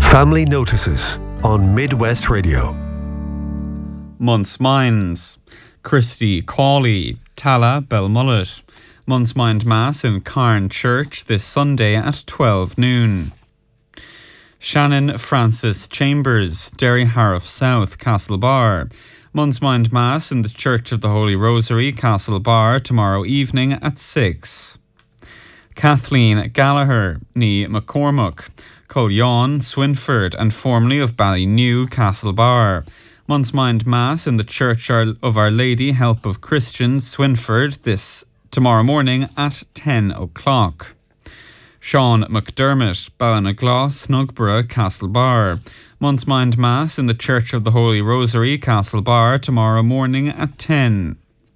Family Notices on Midwest Radio. Month's Minds. Christy Cawley, Tala Belmullet. Month's Mind Mass in Carn Church this Sunday at 12 noon. Shannon Francis Chambers, Derry Harrow South, Castlebar. Month's Mind Mass in the Church of the Holy Rosary, Castlebar, tomorrow evening at 6. Kathleen Gallagher, ní McCormack, Cullion, Swinford, and formerly of Ballynew, Castlebar. Month's Mind Mass in the Church of Our Lady Help of Christians, Swinford, this tomorrow morning at 10 o'clock. Sean McDermott, Ballynaglaw, Snugborough, Castlebar. Month's Mind Mass in the Church of the Holy Rosary, Castlebar, tomorrow morning at 10.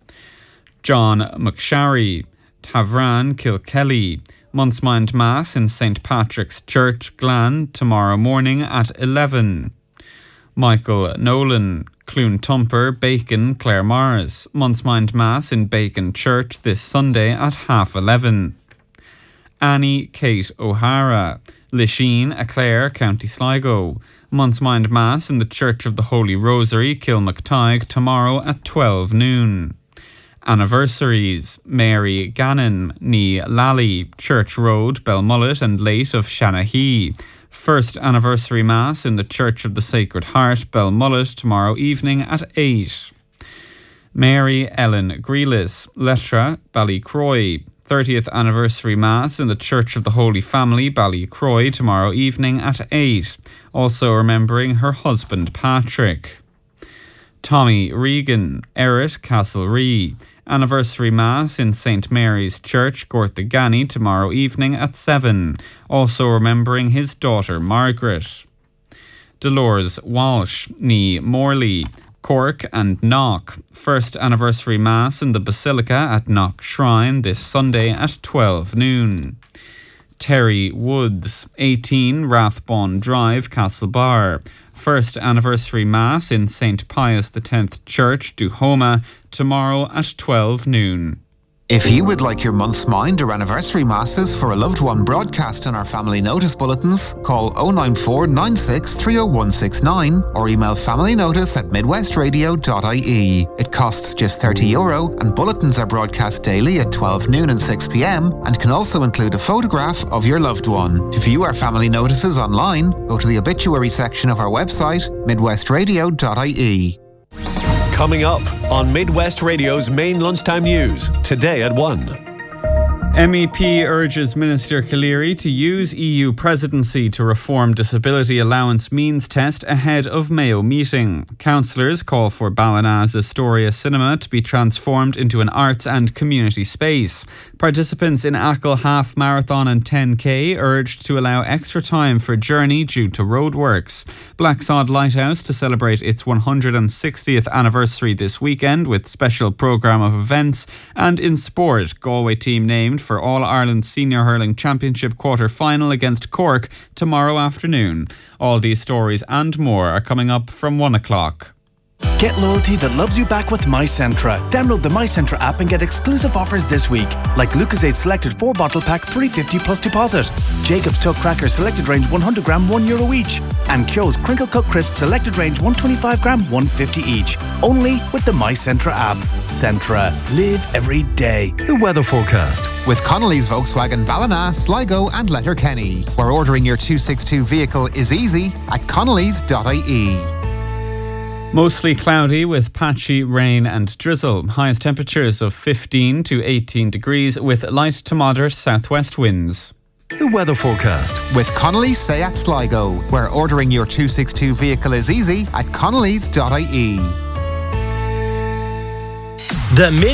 John McSharry, Tavran, Kilkelly. Month's Mind Mass in St. Patrick's Church, Glan, tomorrow morning at 11. Michael Nolan, Cloontumper, Bacon, Claremars. Month's Mind Mass in Bacon Church this Sunday at 11:30. Annie Kate O'Hara, Lisheen, Clare, County Sligo. Month's Mind Mass in the Church of the Holy Rosary, Kilmactyghe, tomorrow at 12 noon. Anniversaries: Mary Gannon, ní Lally, Church Road, Belmullet and Late of Shanahy. First anniversary Mass in the Church of the Sacred Heart, Belmullet, tomorrow evening at 8. Mary Ellen Grealis, Letra, Ballycroy. 30th anniversary Mass in the Church of the Holy Family, Ballycroy, tomorrow evening at 8. Also remembering her husband Patrick. Tommy Regan, Errett, Castleree. Anniversary Mass in St. Mary's Church, Gortagany, tomorrow evening at 7. Also remembering his daughter Margaret. Dolores Walsh, ní Morley, Cork and Knock. First anniversary Mass in the Basilica at Knock Shrine this Sunday at 12 noon. Terry Woods, 18 Rathbone Drive, Castlebar. First anniversary Mass in St. Pius X Church, Duhoma, tomorrow at 12 noon. If you would like your month's mind or anniversary masses for a loved one broadcast in our family notice bulletins, call 094 96 30169 or email familynotice@midwestradio.ie. It costs just €30 and bulletins are broadcast daily at 12 noon and 6 p.m. and can also include a photograph of your loved one. To view our family notices online, go to the obituary section of our website, midwestradio.ie. Coming up on Midwest Radio's main lunchtime news, today at 1. MEP urges Minister Cleary to use EU presidency to reform disability allowance means test ahead of Mayo meeting. Councillors call for Ballina's Astoria Cinema to be transformed into an arts and community space. Participants in Achill Half Marathon and 10K urged to allow extra time for journey due to roadworks. Blacksod Lighthouse to celebrate its 160th anniversary this weekend with special programme of events. And in sport, Galway team named for All-Ireland Senior Hurling Championship quarter-final against Cork tomorrow afternoon. All these stories and more are coming up from 1 o'clock. Get loyalty that loves you back with MyCentra. Download the MyCentra app and get exclusive offers this week, like Lucozade Selected 4-bottle pack $3.50 plus deposit, Jacob's Tuck Cracker Selected Range 100 gram €1 each, and Kyo's Crinkle Cut Crisp Selected Range 125 gram $1.50 each. Only with the MyCentra app. Centra. Live every day. The weather forecast. With Connolly's Volkswagen Ballina, Sligo and Letterkenny, where ordering your 262 vehicle is easy at connellys.ie. Mostly cloudy with patchy rain and drizzle. Highest temperatures of 15 to 18 degrees with light to moderate southwest winds. The weather forecast. With Connolly's Seat Sligo, where ordering your 262 vehicle is easy at connellys.ie. The